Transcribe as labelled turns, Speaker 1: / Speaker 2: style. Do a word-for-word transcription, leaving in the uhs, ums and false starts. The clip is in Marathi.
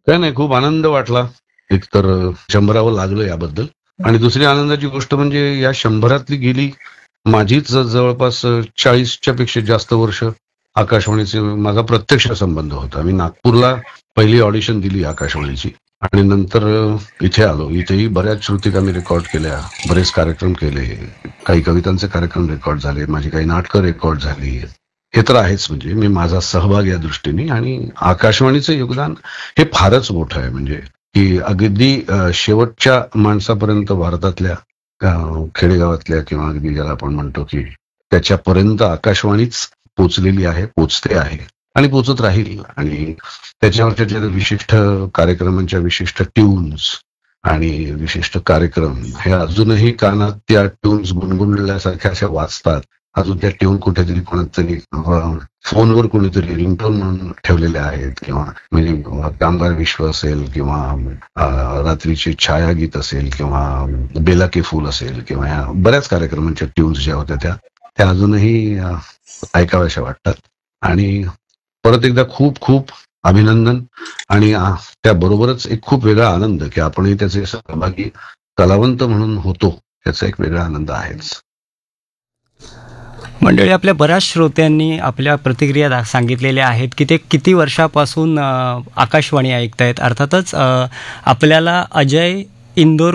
Speaker 1: काय नाही, खूप आनंद वाटला. एक तर अ, शंभरावं लागलं याबद्दल. आणि दुसरी आनंदाची गोष्ट म्हणजे या शंभरातली गेली माझीच जवळपास अ, चाळीसच्या पेक्षा जास्त वर्ष आकाशवाणीचे माझा प्रत्यक्ष संबंध होता. मी नागपूरला पहिली ऑडिशन दिली आकाशवाणीची आणि नंतर अ, इथे आलो. इथेही बऱ्याच श्रुतिका मी रेकॉर्ड केल्या, बरेच कार्यक्रम केले, काही कवितांचे कार्यक्रम रेकॉर्ड झाले, माझी काही नाटकं रेकॉर्ड झाली. हे तर आहेच, म्हणजे मी माझा सहभाग या दृष्टीने. आणि आकाशवाणीचं योगदान हे फारच मोठं आहे, म्हणजे की अगदी अ, शेवटच्या माणसापर्यंत भारतातल्या अ, खेडेगावातल्या किंवा अगदी ज्याला आपण म्हणतो की त्याच्यापर्यंत आकाशवाणीच पोचलेली आहे, पोचते आहे आणि पोचत राहील. आणि त्याच्यावरच्या ज्या विशिष्ट कार्यक्रमांच्या विशिष्ट ट्यून्स आणि विशिष्ट कार्यक्रम हे अजूनही कानात त्या ट्यून्स गुणगुणल्यासारख्या अशा वाचतात. अजून त्या ट्यून कुठेतरी कोणतरी अ, फोनवर कोणीतरी रिंगटोन म्हणून ठेवलेल्या आहेत, किंवा म्हणजे कामगार विश्व असेल, किंवा अ, रात्रीची छायागीत असेल, किंवा बेला के फूल असेल, किंवा या बऱ्याच कार्यक्रमांच्या ट्यून्स ज्या होत्या त्या त्या अजूनही अ, ऐकाव्याशा वाटतात. आणि परत एकदा खूप खूप अभिनंदन. आणि अ, त्याबरोबरच एक खूप वेगळा आनंद की आपणही त्याचे सहभागी कलावंत म्हणून होतो, याचा एक वेगळा आनंद आहेच.
Speaker 2: मंडळी, आपल्या बऱ्याच श्रोत्यांनी आपल्या प्रतिक्रिया दा सांगितलेल्या आहेत की ते किती वर्षापासून अ, आकाशवाणी ऐकतायत. अर्थातच अ, आपल्याला अजय इंदोर